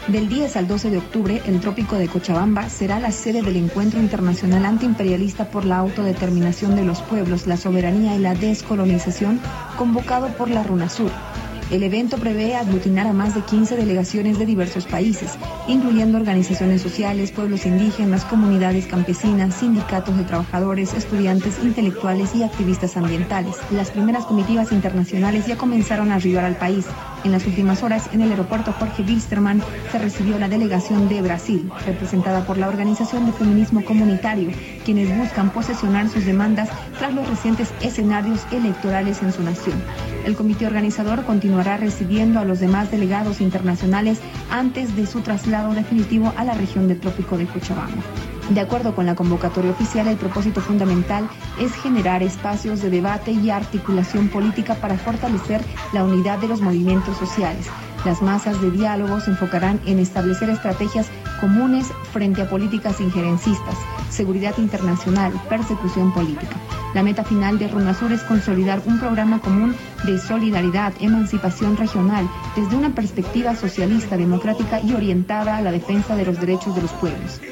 Del 10 al 12 de octubre, el trópico de Cochabamba será la sede del Encuentro Internacional Antiimperialista por la Autodeterminación de los Pueblos, la Soberanía y la Descolonización, convocado por la RUNASUR. El evento prevé aglutinar a más de 15 delegaciones de diversos países, incluyendo organizaciones sociales, pueblos indígenas, comunidades campesinas, sindicatos de trabajadores, estudiantes, intelectuales y activistas ambientales. Las primeras comitivas internacionales ya comenzaron a arribar al país. En las últimas horas, en el aeropuerto Jorge Wilstermann, se recibió la delegación de Brasil, representada por la Organización de Feminismo Comunitario, quienes buscan posesionar sus demandas tras los recientes escenarios electorales en su nación. El comité organizador continuará recibiendo a los demás delegados internacionales antes de su traslado definitivo a la región del Trópico de Cochabamba. De acuerdo con la convocatoria oficial, el propósito fundamental es generar espacios de debate y articulación política para fortalecer la unidad de los movimientos sociales. Las mesas de diálogo se enfocarán en establecer estrategias comunes frente a políticas injerencistas, seguridad internacional, persecución política. La meta final de RUNASUR es consolidar un programa común de solidaridad, emancipación regional, desde una perspectiva socialista, democrática y orientada a la defensa de los derechos de los pueblos.